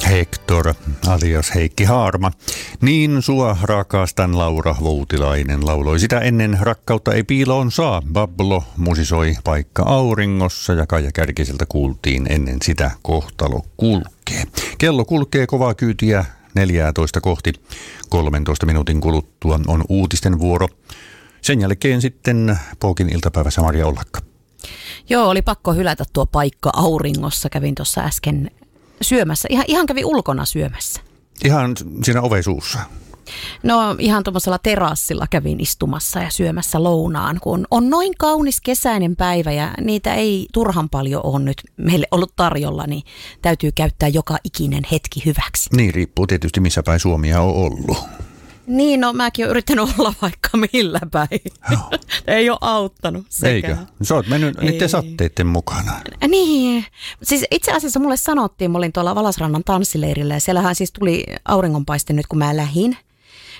Hector alias Heikki Haarma. Niin sua rakastan, Laura Voutilainen lauloi sitä ennen. Rakkautta ei piiloon saa. Bablo musisoi Paikka auringossa ja Kaija Kärkiseltä kuultiin ennen sitä Kohtalo kulkee. Kello kulkee kovaa kyytiä 14 kohti. 13 minuutin kuluttua on uutisten vuoro. Sen jälkeen sitten Pookin iltapäivässä Marja Ollakka. Joo, oli pakko hylätä tuo Paikka auringossa. Kävin tuossa äsken syömässä. Ihan kävin ulkona syömässä. Ihan siinä ovesuussa? No ihan tuommoisella terassilla kävin istumassa ja syömässä lounaan, kun on noin kaunis kesäinen päivä ja niitä ei turhan paljon ole nyt meille ollut tarjolla, niin täytyy käyttää joka ikinen hetki hyväksi. Niin, riippuu tietysti missä päin Suomia on ollut. Niin, no mäkin olen yrittänyt olla vaikka millä päin. Oh. Ei ole auttanut sekään. Eikö? Sä oot mennyt niiden satteiden mukana. Niin. Siis itse asiassa mulle sanottiin, mä olin tuolla Valasrannan tanssileirillä ja siellähän siis tuli auringonpaiste nyt kun mä lähdin.